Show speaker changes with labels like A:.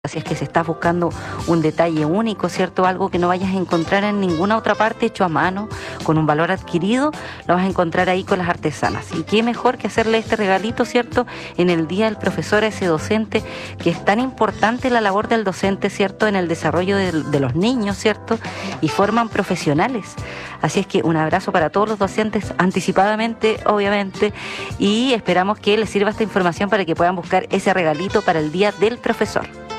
A: Si es que se está buscando un detalle único, ¿cierto? Algo que no vayas a encontrar en ninguna otra parte, hecho a mano, con un valor adquirido, lo vas a encontrar ahí con las artesanas. Y qué mejor que hacerle este regalito, ¿cierto? En el Día del Profesor a ese docente, que es tan importante la labor del docente, ¿cierto? En el desarrollo de los niños, ¿cierto? Y forman profesionales. Así es que un abrazo para todos los docentes, anticipadamente, obviamente, y esperamos que les sirva esta información para que puedan buscar ese regalito para el Día del Profesor.